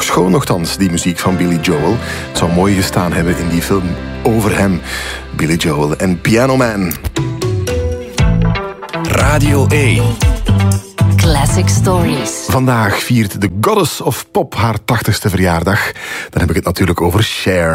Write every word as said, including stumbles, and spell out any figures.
toch schoon nogthans, die muziek van Billy Joel. Het zou mooi gestaan hebben in die film over hem. Billy Joel en Piano Man. Radio één. Classic Stories. Vandaag viert de Goddess of Pop haar tachtigste verjaardag. Dan heb ik het natuurlijk over Cher.